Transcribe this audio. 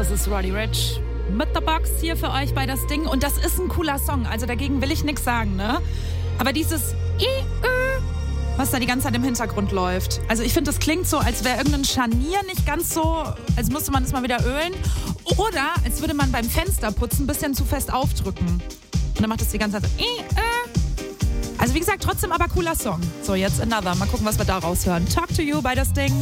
Das ist Roddy Ricch mit The Box hier für euch bei das Ding. Und das ist ein cooler Song, also dagegen will ich nichts sagen, ne? Aber dieses was da die ganze Zeit im Hintergrund läuft. Also ich finde, das klingt so, als wäre irgendein Scharnier nicht ganz so, als müsste man es mal wieder ölen. Oder als würde man beim Fensterputzen ein bisschen zu fest aufdrücken. Und dann macht es die ganze Zeit so. Also wie gesagt, trotzdem aber cooler Song. So, jetzt Another. Mal gucken, was wir da raushören. Talk to You bei das Ding.